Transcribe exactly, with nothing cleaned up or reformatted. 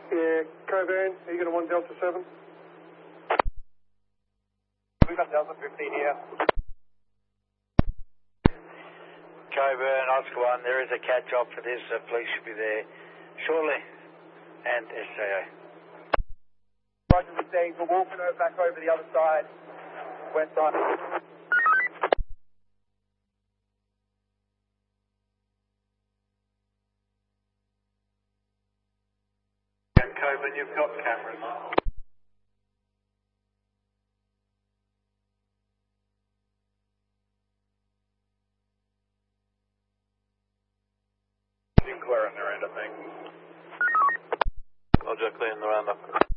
Yeah, Coburn, are you going to one Delta seven? We've got Delta fifteen here. Coburn, Oscar one, there is a cat job for this, so police should be there shortly. And S J A. Roger, received. We're walking her back over the other side, west side. And Coburn, you've got cameras. Clear on their end, I think. Roger, clear in the roundup.